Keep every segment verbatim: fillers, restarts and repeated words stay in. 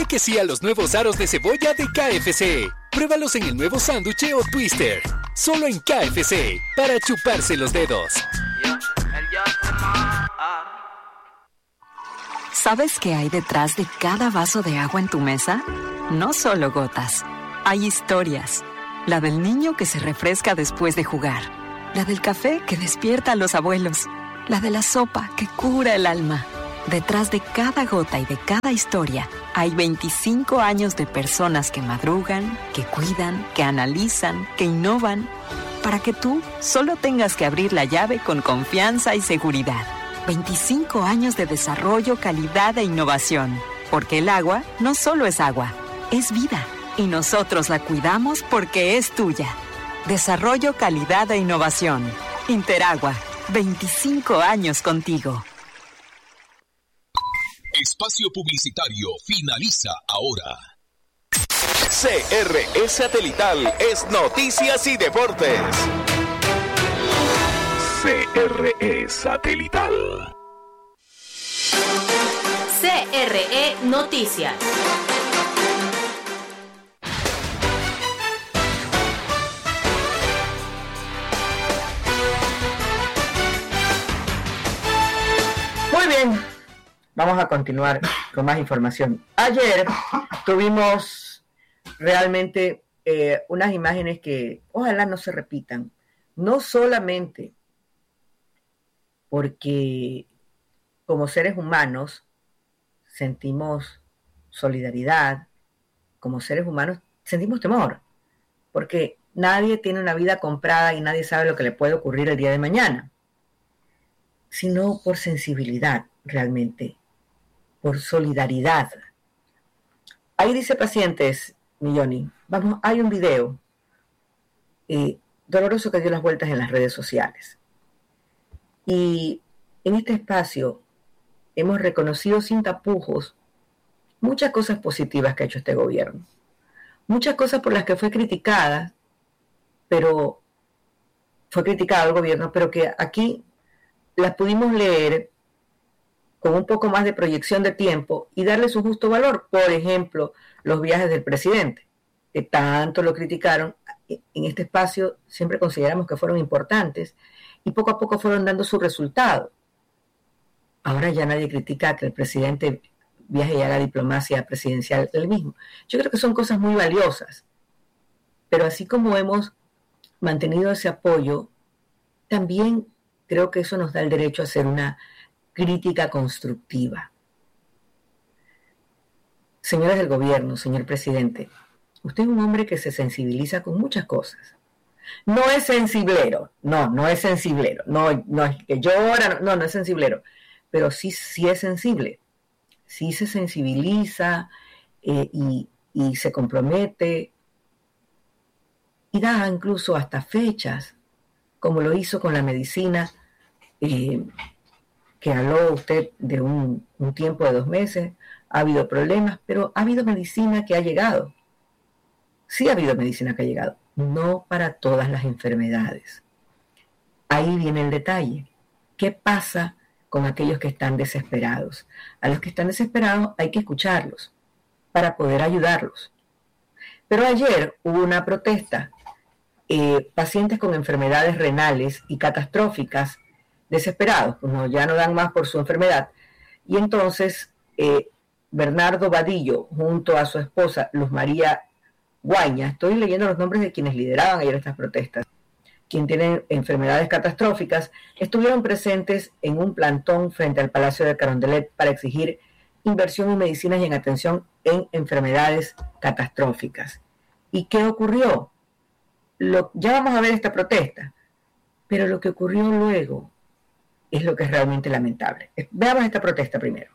que sí a los nuevos aros de cebolla de K F C. Pruébalos en el nuevo sándwich o twister. Solo en K F C, para chuparse los dedos. ¿Sabes qué hay detrás de cada vaso de agua en tu mesa? No solo gotas. Hay historias. La del niño que se refresca después de jugar. La del café que despierta a los abuelos. La de la sopa que cura el alma. Detrás de cada gota y de cada historia hay veinticinco años de personas que madrugan, que cuidan, que analizan, que innovan, para que tú solo tengas que abrir la llave con confianza y seguridad. veinticinco años de desarrollo, calidad e innovación. Porque el agua no solo es agua, es vida. Y nosotros la cuidamos porque es tuya. Desarrollo, calidad e innovación. Interagua. veinticinco años contigo. Espacio publicitario finaliza ahora. C R E Satelital es Noticias y Deportes. C R E Satelital. C R E Noticias. Muy bien, vamos a continuar con más información. Ayer tuvimos realmente eh, unas imágenes que ojalá no se repitan, no solamente porque como seres humanos sentimos solidaridad, como seres humanos sentimos temor, porque nadie tiene una vida comprada y nadie sabe lo que le puede ocurrir el día de mañana, sino por sensibilidad realmente, por solidaridad. Ahí dice pacientes, Milloni, vamos, hay un video eh, doloroso que dio las vueltas en las redes sociales. Y en este espacio hemos reconocido sin tapujos muchas cosas positivas que ha hecho este gobierno. Muchas cosas por las que fue criticada, pero fue criticado el gobierno, pero que aquí las pudimos leer con un poco más de proyección de tiempo y darle su justo valor. Por ejemplo, los viajes del presidente, que tanto lo criticaron. En este espacio siempre consideramos que fueron importantes y poco a poco fueron dando su resultado. Ahora ya nadie critica que el presidente viaje y haga diplomacia presidencial del mismo. Yo creo que son cosas muy valiosas, pero así como hemos mantenido ese apoyo, también creo que eso nos da el derecho a hacer una crítica constructiva. Señores del gobierno, señor presidente, usted es un hombre que se sensibiliza con muchas cosas. No es sensiblero, no, no es sensiblero, no, no es que llora, no, no es sensiblero, pero sí, sí es sensible, sí se sensibiliza eh, y, y se compromete y da incluso hasta fechas, como lo hizo con la medicina, eh, que habló usted de un, un tiempo de dos meses. Ha habido problemas, pero ha habido medicina que ha llegado. Sí ha habido medicina que ha llegado, no para todas las enfermedades. Ahí viene el detalle. ¿Qué pasa con aquellos que están desesperados? A los que están desesperados hay que escucharlos para poder ayudarlos. Pero ayer hubo una protesta. Eh, pacientes con enfermedades renales y catastróficas desesperados, como ya no dan más por su enfermedad, y entonces eh, Bernardo Vadillo junto a su esposa Luz María Guaña, estoy leyendo los nombres de quienes lideraban ayer estas protestas, quien tienen enfermedades catastróficas, estuvieron presentes en un plantón frente al Palacio de Carondelet para exigir inversión en medicinas y en atención en enfermedades catastróficas. ¿Y qué ocurrió? Lo, ya vamos a ver esta protesta, pero lo que ocurrió luego es lo que es realmente lamentable. Veamos esta protesta primero.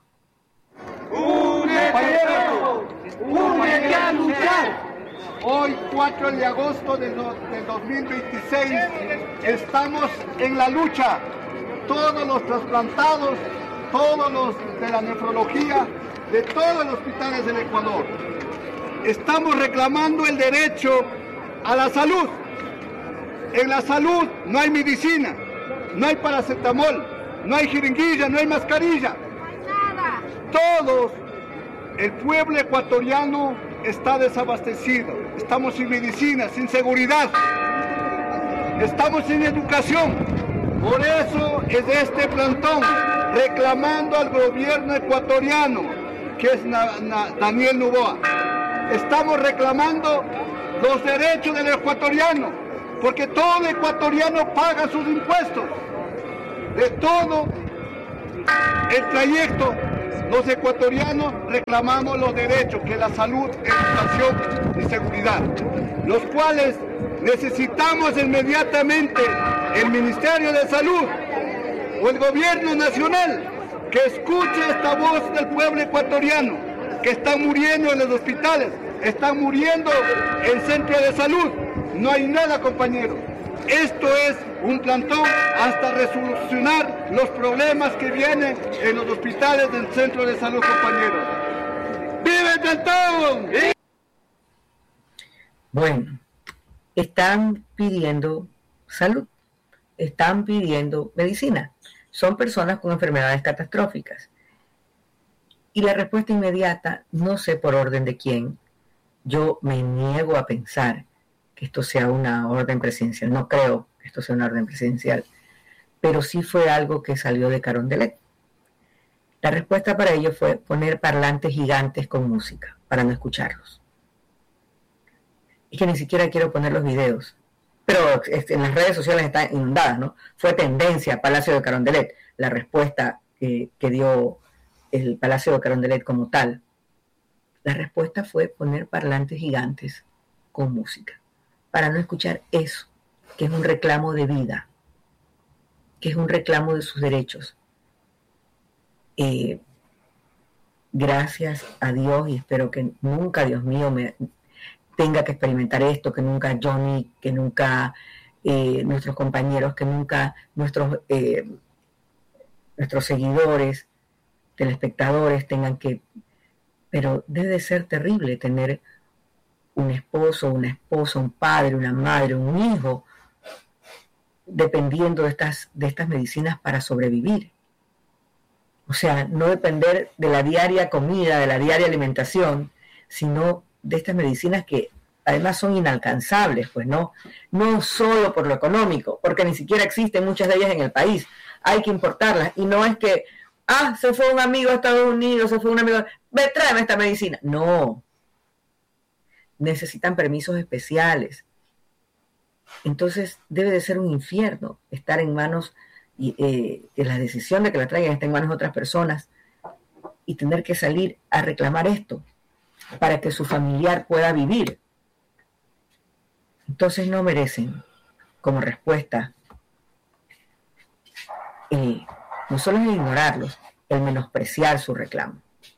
¡Únete! ¡Únete a luchar! Hoy, cuatro de agosto del, del dos mil veintiséis, estamos en la lucha. Todos los trasplantados, todos los de la nefrología, de todos los hospitales del Ecuador. Estamos reclamando el derecho a la salud. En la salud no hay medicina, no hay paracetamol, no hay jeringuilla, no hay mascarilla. Todos El pueblo ecuatoriano está desabastecido, estamos sin medicina, sin seguridad, estamos sin educación. Por eso es este plantón, reclamando al gobierno ecuatoriano, que es Na- Na- Daniel Noboa. Estamos reclamando los derechos del ecuatoriano, porque todo ecuatoriano paga sus impuestos. De todo el trayecto, los ecuatorianos reclamamos los derechos, que es la salud, educación y seguridad, los cuales necesitamos inmediatamente el Ministerio de Salud o el gobierno nacional que escuche esta voz del pueblo ecuatoriano, que están muriendo en los hospitales, están muriendo en centros de salud. No hay nada, compañeros. Esto es un plantón hasta resolucionar los problemas que vienen en los hospitales del centro de salud, compañeros. ¡Viva el plantón! Bueno, están pidiendo salud, están pidiendo medicina. Son personas con enfermedades catastróficas. Y la respuesta inmediata, no sé por orden de quién, yo me niego a pensar que esto sea una orden presidencial. No creo que esto sea una orden presidencial, pero sí fue algo que salió de Carondelet. La respuesta para ello fue poner parlantes gigantes con música para no escucharlos. Es que ni siquiera quiero poner los videos, pero en las redes sociales están inundadas, ¿no? Fue tendencia Palacio de Carondelet, la respuesta que, que dio el Palacio de Carondelet como tal. La respuesta fue poner parlantes gigantes con música para no escuchar eso, que es un reclamo de vida, que es un reclamo de sus derechos. Eh, gracias a Dios, y espero que nunca, Dios mío, me tenga que experimentar esto, que nunca Johnny, que nunca eh, nuestros compañeros, que nunca nuestros, eh, nuestros seguidores, telespectadores tengan que... Pero debe ser terrible tener un esposo, una esposa, un padre, una madre, un hijo, dependiendo de estas, de estas medicinas para sobrevivir. O sea, no depender de la diaria comida, de la diaria alimentación, sino de estas medicinas que además son inalcanzables, pues no, no solo por lo económico, porque ni siquiera existen muchas de ellas en el país, hay que importarlas, y no es que, ah, se fue un amigo a Estados Unidos, se fue un amigo, ve, tráeme esta medicina, no, necesitan permisos especiales. Entonces debe de ser un infierno estar en manos, y eh, que la decisión de que la traigan esté en manos de otras personas, y tener que salir a reclamar esto para que su familiar pueda vivir. Entonces no merecen como respuesta eh, no solo el ignorarlos, el menospreciar su reclamo.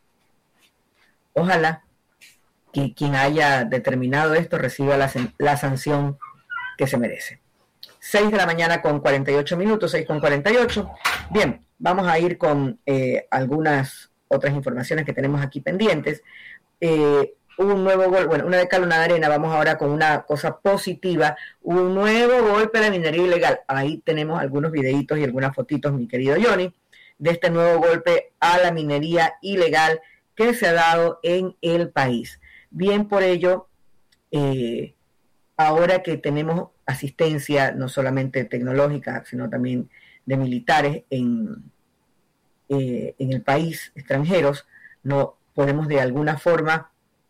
Ojalá que quien haya determinado esto reciba la, la sanción que se merece. seis de la mañana con cuarenta y ocho minutos, seis con cuarenta y ocho. Bien, vamos a ir con eh, algunas otras informaciones que tenemos aquí pendientes. Eh, un nuevo golpe, bueno, una de cal, una de arena. Vamos ahora con una cosa positiva, un nuevo golpe a la minería ilegal. Ahí tenemos algunos videitos y algunas fotitos, mi querido Johnny, de este nuevo golpe a la minería ilegal que se ha dado en el país. Bien por ello, eh, ahora que tenemos asistencia no solamente tecnológica, sino también de militares en, eh, en el país, extranjeros, no podemos de alguna forma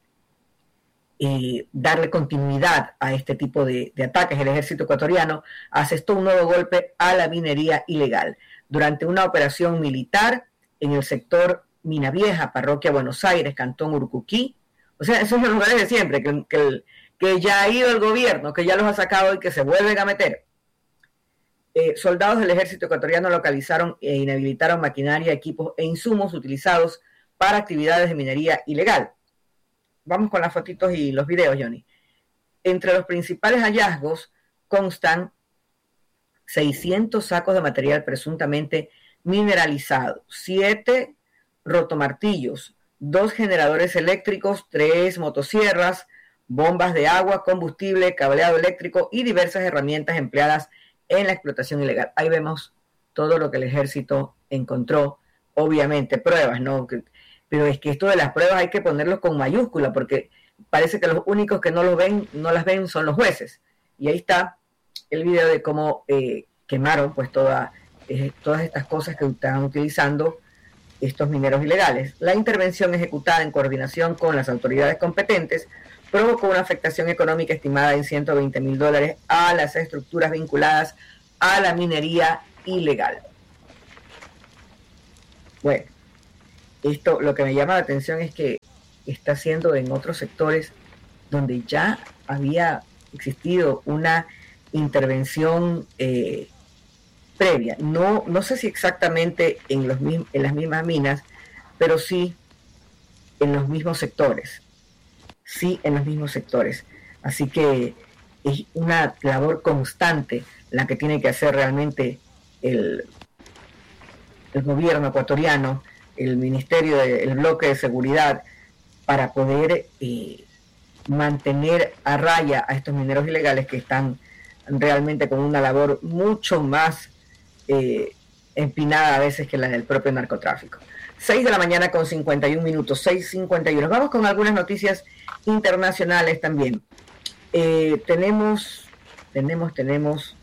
eh, darle continuidad a este tipo de, de ataques. El ejército ecuatoriano asestó un nuevo golpe a la minería ilegal durante una operación militar en el sector Mina Vieja, parroquia Buenos Aires, cantón Urucuquí. O sea, esos son los lugares de siempre, que, que, el, que ya ha ido el gobierno, que ya los ha sacado y que se vuelven a meter. Eh, soldados del ejército ecuatoriano localizaron e inhabilitaron maquinaria, equipos e insumos utilizados para actividades de minería ilegal. Vamos con las fotitos y los videos, Johnny. Entre los principales hallazgos constan seiscientos sacos de material presuntamente mineralizado, siete rotomartillos, dos generadores eléctricos, tres motosierras, bombas de agua, combustible, cableado eléctrico y diversas herramientas empleadas en la explotación ilegal. Ahí vemos todo lo que el ejército encontró, obviamente, pruebas, ¿no? pero es que esto de las pruebas hay que ponerlo con mayúscula, porque parece que los únicos que no los ven, no las ven son los jueces. Y ahí está el video de cómo eh, quemaron pues toda, eh, todas estas cosas que estaban utilizando estos mineros ilegales. La intervención ejecutada en coordinación con las autoridades competentes provocó una afectación económica estimada en ciento veinte mil dólares a las estructuras vinculadas a la minería ilegal. Bueno, esto lo que me llama la atención es que está haciendo en otros sectores donde ya había existido una intervención eh, previa. No, no sé si exactamente en, los, en las mismas minas, pero sí en los mismos sectores. Sí, en los mismos sectores. Así que es una labor constante la que tiene que hacer realmente el, el gobierno ecuatoriano, el Ministerio, de, el bloque de seguridad, para poder eh, mantener a raya a estos mineros ilegales que están realmente con una labor mucho más eh, empinada a veces que la del propio narcotráfico. seis de la mañana con cincuenta y un minutos, seis cincuenta y uno. Vamos con algunas noticias internacionales también. Eh, tenemos, tenemos, tenemos...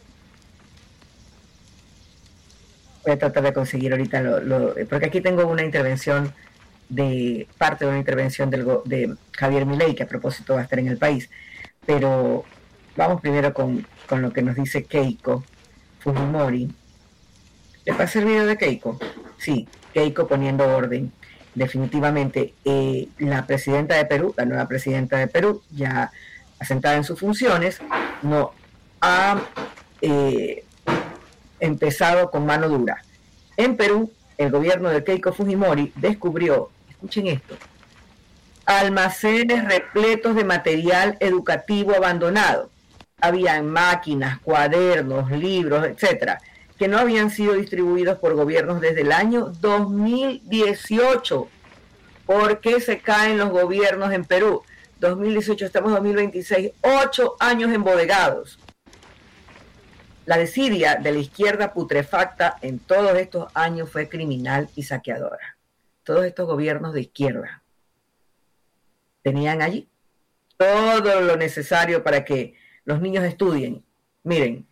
Voy a tratar de conseguir ahorita, lo, lo, porque aquí tengo una intervención de parte de una intervención del, de Javier Milei, que a propósito va a estar en el país. Pero vamos primero con, con lo que nos dice Keiko Fujimori. ¿Le pasa el video de Keiko? Sí, Keiko poniendo orden. Definitivamente, eh, la presidenta de Perú, la nueva presidenta de Perú, ya asentada en sus funciones, no ha eh, empezado con mano dura. En Perú, el gobierno de Keiko Fujimori descubrió, escuchen esto, almacenes repletos de material educativo abandonado. Habían máquinas, cuadernos, libros, etcétera, que no habían sido distribuidos por gobiernos desde el año dos mil dieciocho. ¿Por qué se caen los gobiernos en Perú? dos mil dieciocho, estamos en dos mil veintiséis, ocho años embodegados. La desidia de la izquierda putrefacta en todos estos años fue criminal y saqueadora. Todos estos gobiernos de izquierda tenían allí todo lo necesario para que los niños estudien. Miren,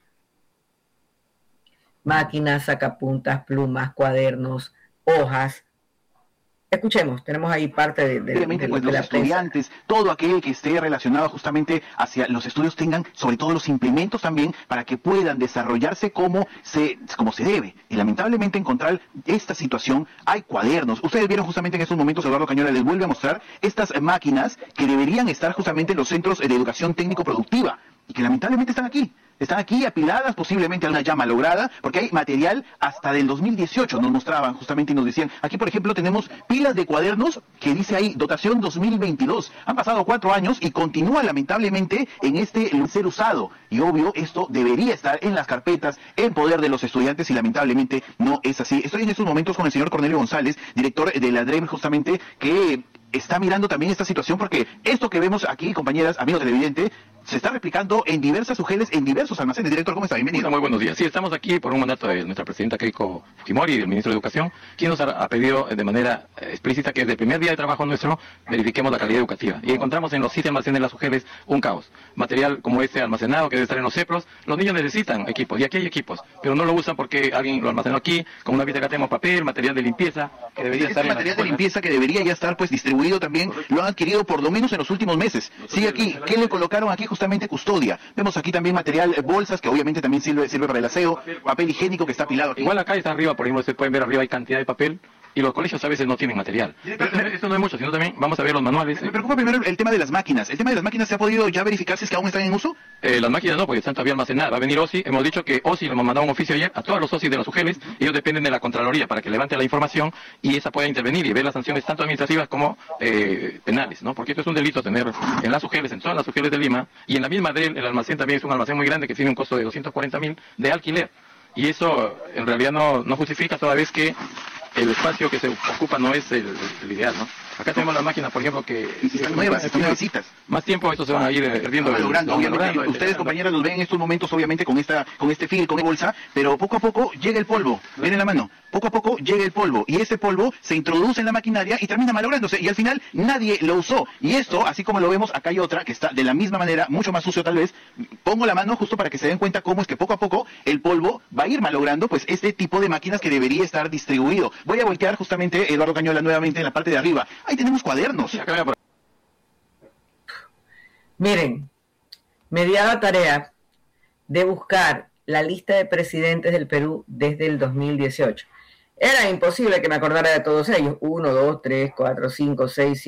máquinas, sacapuntas, plumas, cuadernos, hojas. Escuchemos, tenemos ahí parte de, de, Obviamente, de, pues de los la estudiantes, prensa. Todo aquel que esté relacionado justamente hacia los estudios tengan sobre todo los implementos también para que puedan desarrollarse como se, como se debe. Y lamentablemente encontrar esta situación, hay cuadernos. Ustedes vieron justamente en estos momentos, Eduardo Cañola les vuelve a mostrar estas máquinas que deberían estar justamente en los centros de educación técnico-productiva y que lamentablemente están aquí. Están aquí apiladas, posiblemente a una llama lograda, porque hay material hasta del dos mil dieciocho, nos mostraban justamente y nos decían. Aquí, por ejemplo, tenemos pilas de cuadernos que dice ahí, dotación dos mil veintidós. Han pasado cuatro años y continúa lamentablemente en este ser usado. Y obvio, esto debería estar en las carpetas, en poder de los estudiantes y lamentablemente no es así. Estoy en estos momentos con el señor Cornelio González, director de la D R E M, justamente, que está mirando también esta situación porque esto que vemos aquí, compañeras, amigos televidentes, se está replicando en diversas U G Ls, en diversos almacenes. Director, ¿cómo está? Bienvenido. Muy buenos días. Sí, estamos aquí por un mandato de nuestra presidenta Keiko Fujimori y del ministro de Educación, quien nos ha, ha pedido de manera explícita que desde el primer día de trabajo nuestro verifiquemos la calidad educativa. Y encontramos en los siete almacenes de las U G Ls un caos. Material como este almacenado que debe estar en los CEPROS. Los niños necesitan equipos, y aquí hay equipos, pero no lo usan porque alguien lo almacenó aquí, con una vista que tenemos papel, material de limpieza, que debería este estar en material de limpieza que debería ya estar pues distribuido también, lo han adquirido por lo menos en los últimos meses. Sigue aquí, ¿qué le colocaron aquí? Justamente custodia. Vemos aquí también material, bolsas, que obviamente también sirve, sirve para el aseo, papel higiénico que está apilado aquí. Igual acá está arriba, por ejemplo, ustedes pueden ver arriba hay cantidad de papel, y los colegios a veces no tienen material. Pero eso no es mucho, sino también vamos a ver los manuales. Me preocupa primero el tema de las máquinas. ¿El tema de las máquinas se ha podido ya verificar si es que aún están en uso? Eh, las máquinas no, porque están todavía almacenadas. Va a venir O S I, hemos dicho que O S I le hemos mandado un oficio ayer a todos los O S I de las U G Ls, ellos dependen de la Contraloría para que levante la información y esa pueda intervenir y ver las sanciones tanto administrativas como eh, penales, ¿no? Porque esto es un delito tener en las U G Ls, en todas las U G Ls de Lima, y en la misma del el almacén también es un almacén muy grande que tiene un costo de doscientos cuarenta mil de alquiler. Y eso en realidad no, no justifica toda vez que el espacio que se ocupa no es el, el ideal, ¿no? Acá tenemos las máquinas, por ejemplo, que... Están nuevas, están nuevecitas. Más tiempo estos se van a ir perdiendo. Malogrando, obviamente. Malogrando, ustedes, compañeras, los ven en estos momentos, obviamente, con esta con este fil, con esta bolsa, pero poco a poco llega el polvo. Ven en la mano. Poco a poco llega el polvo. Y ese polvo se introduce en la maquinaria y termina malográndose. Y al final nadie lo usó. Y esto, así como lo vemos, acá hay otra que está de la misma manera, mucho más sucio tal vez. Pongo la mano justo para que se den cuenta cómo es que poco a poco el polvo va a ir malogrando pues este tipo de máquinas que debería estar distribuido. Voy a voltear justamente, Eduardo Cañola, nuevamente en la parte de arriba. Ahí tenemos cuadernos. Miren, me di a la tarea de buscar la lista de presidentes del Perú desde el dos mil dieciocho. Era imposible que me acordara de todos ellos. uno, dos, tres, cuatro, cinco, seis,